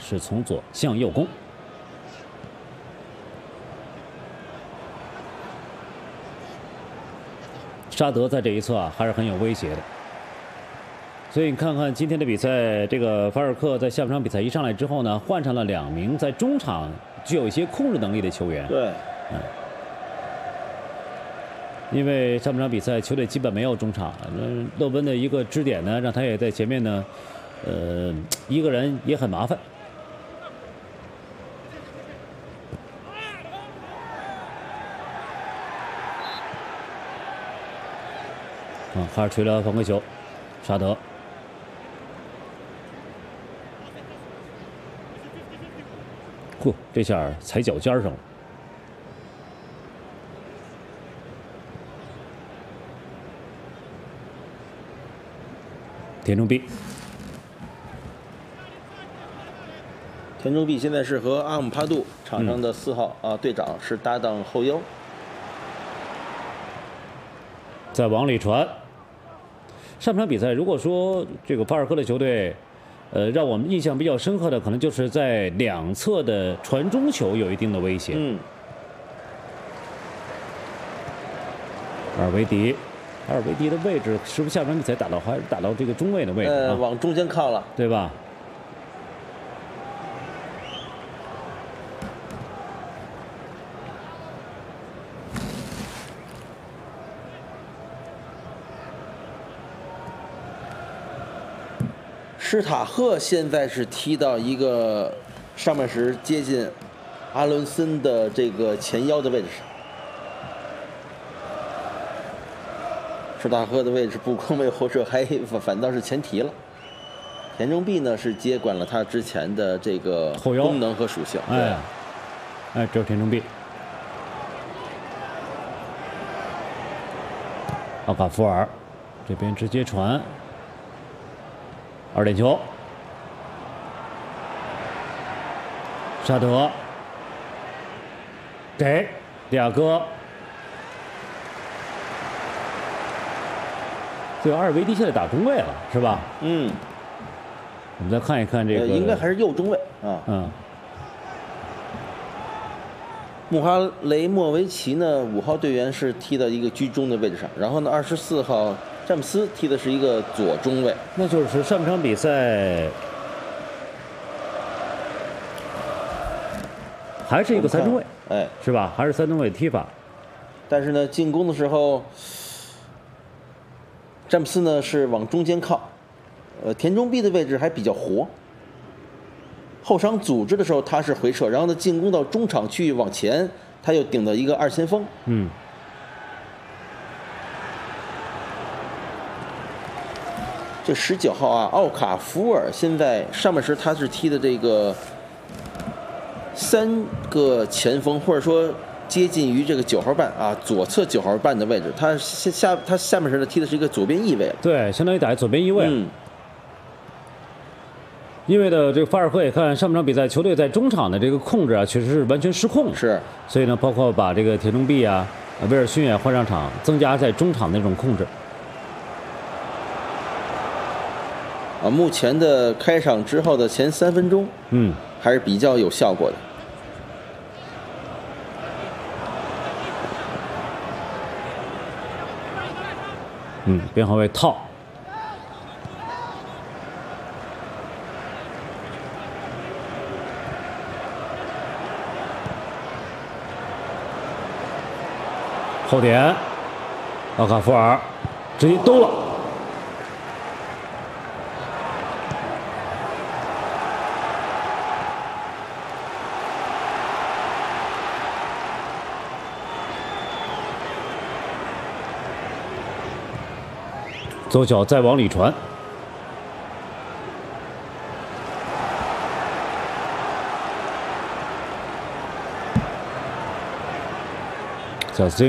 是从左向右攻。沙德在这一侧啊，还是很有威胁的。所以你看看今天的比赛，这个法尔克在下半场比赛一上来之后呢，换上了2名在中场具有一些控制能力的球员。 对， 因为上半场比赛球队基本没有中场，勒温的一个支点呢，让他也在前面呢，一个人也很麻烦。哈尔吹了犯规球，沙德。嚯，这下踩脚尖上了。田中碧， 田中碧现在是和阿姆帕杜场上的4号队长是搭档后腰， 再往里传。上场比赛，如果说这个法尔科的球队，让我们印象比较深刻的，可能就是在两侧的传中球有一定的威胁。阿尔维迪的位置是不是下场比赛打到还是打到这个中卫的位置？ 往中间靠了， 对吧？ 施塔赫现在是踢到一个上半时接近阿伦森的这个前腰的位置上。施塔赫的位置不光没有后撤，还反倒是前提了。田中碧呢是接管了他之前的这个功能和属性。 这是田中碧。奥卡福尔这边直接传。2点球，沙德给迪亚哥，对，阿尔维迪现在打中卫了，是吧？我们再看一看这个， 应该还是右中卫啊。穆哈雷莫维奇呢，5号队员是踢到一个居中的位置上，然后呢，24号。詹姆斯踢的是一个左中卫， 那就是上半场比赛还是一个3中卫，是吧？还是3中卫踢法。 但是呢，进攻的时候，詹姆斯呢是往中间靠，田中碧的位置还比较活。后场组织的时候他是回撤，然后呢进攻到中场区域往前，他又顶到一个2前锋。这19号奥卡福尔现在上半时他是踢的这个3个前锋，或者说接近于这个9号半左侧9号半的位置。他下半时呢踢的是一个左边翼位， 对，相当于打左边翼位。因为的这个法尔科也看上半场比赛，球队在中场的这个控制确实是完全失控。 是， 所以呢，包括把这个田中碧威尔逊也换上场，增加在中场的这种控制。 目前的开场之后的前3分钟，还是比较有效果的。 边后卫套，后点，奥卡福尔直接兜了。左脚再往里传，小斯汀，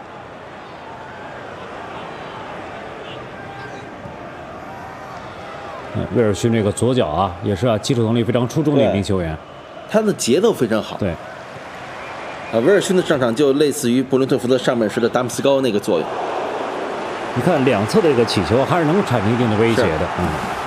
威尔逊这个左脚也是技术能力非常出众的一名球员， 他的节奏非常好。 对， 威尔逊的上场就类似于布伦特福德上半时的达姆斯高那个作用。 你看两侧的这个起球还是能够产生一定的威胁的。